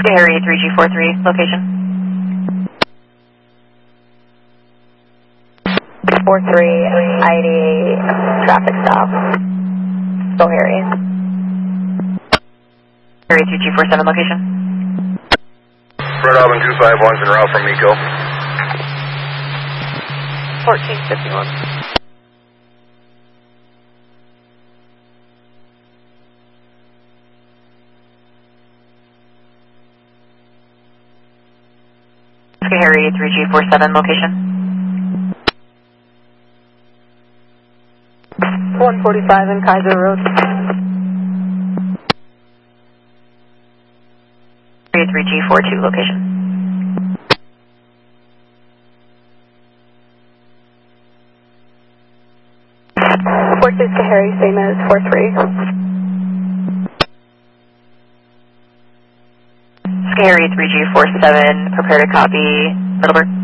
Harry 3G43, location. 43, ID, traffic stop. Still Harry. Harry 3G47, location. Red Auburn 251's en route from MECO. 1451. Harry 3G47, location. 145 in Kaiser Road. Harry 3G42, location. Fort Siska Harry, same as 43. Harry 3G47, prepare to copy Middleburg.